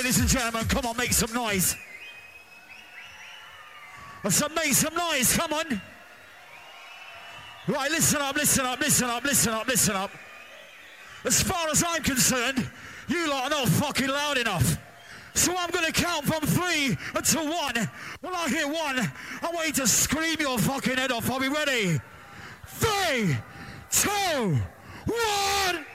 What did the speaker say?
Ladies and gentlemen, come on, make some noise. So make some noise, come on. Right, listen up, listen up, listen up, listen up, listen up. As far as I'm concerned, you lot are not fucking loud enough. So I'm going to count from 3 until 1. When I hear 1, I want you to scream your fucking head off. Are we ready? 3, 2, 1.